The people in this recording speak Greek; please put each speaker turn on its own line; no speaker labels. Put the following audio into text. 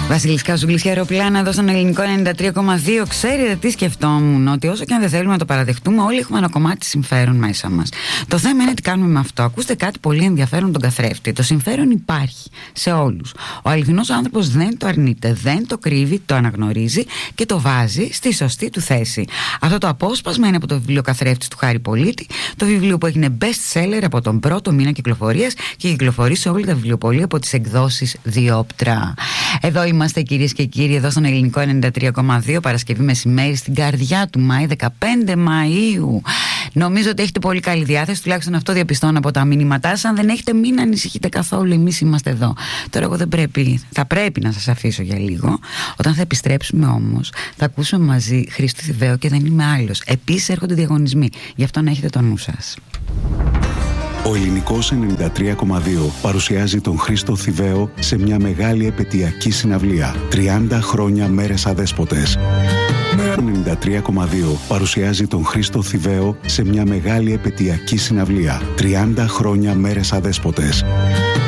Βασιλικά Ζούγκλης και αεροπλάνα εδώ στον ελληνικό 93,2. Ξέρετε τι σκεφτόμουν? Ότι όσο και αν δεν θέλουμε να το παραδεχτούμε, όλοι έχουμε ένα κομμάτι συμφέρον μέσα μας. Το θέμα είναι τι κάνουμε με αυτό. Ακούστε κάτι πολύ ενδιαφέρον τον καθρέφτη. Το συμφέρον υπάρχει σε όλους. Ο αληθινός άνθρωπος δεν το αρνείται, δεν το κρύβει, το αναγνωρίζει και το βάζει στη σωστή του θέση. Αυτό το απόσπασμα είναι από το βιβλίο Καθρέφτης του Χάρη Πολίτη, το βιβλίο που έγινε best seller από τον πρώτο μήνα κυκλοφορίας και κυκλοφορεί σε όλη τα βιβλιοπωλεία από τις εκδόσεις Διόπτρα. Εδώ είμαστε κυρίες και κύριοι, εδώ στον ελληνικό 93,2, Παρασκευή μεσημέρι, στην καρδιά του Μάη, 15 Μαΐου. Νομίζω ότι έχετε πολύ καλή διάθεση, τουλάχιστον αυτό διαπιστώνω από τα μηνύματά σας. Αν δεν έχετε, μην ανησυχείτε καθόλου, εμείς είμαστε εδώ. Τώρα εγώ θα πρέπει να σας αφήσω για λίγο. Όταν θα επιστρέψουμε όμως, θα ακούσουμε μαζί Χρήστο Θηβαίο και Δεν είμαι άλλος. Επίσης έρχονται διαγωνισμοί, γι' αυτό να έχετε το νου σας.
Ο ελληνικός 93,2 παρουσιάζει τον Χρήστο Θηβαίο σε μια μεγάλη επετειακή συναυλία. 30 χρόνια μέρες αδέσποτες. 93,2 παρουσιάζει τον Χρήστο Θηβαίο σε μια μεγάλη επετειακή συναυλία. 30 χρόνια μέρες αδέσποτες.